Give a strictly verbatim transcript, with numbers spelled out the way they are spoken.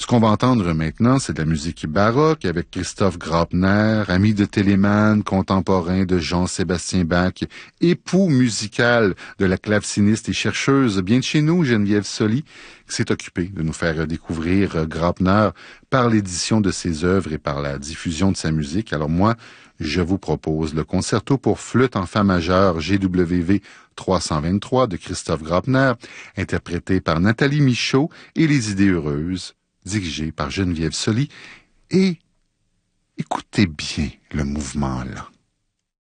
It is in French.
qu'on va entendre maintenant, c'est de la musique baroque avec Christoph Graupner, ami de Telemann, contemporain de Jean-Sébastien Bach, époux musical de la claveciniste et chercheuse bien de chez nous, Geneviève Soli, qui s'est occupée de nous faire découvrir Graupner par l'édition de ses œuvres et par la diffusion de sa musique. Alors moi, je vous propose le concerto pour flûte en fa majeur G W V trois cent vingt-trois de Christoph Graupner, interprété par Nathalie Michaud, et Les Idées heureuses, dirigé par Geneviève Soli. Et écoutez bien le mouvement là.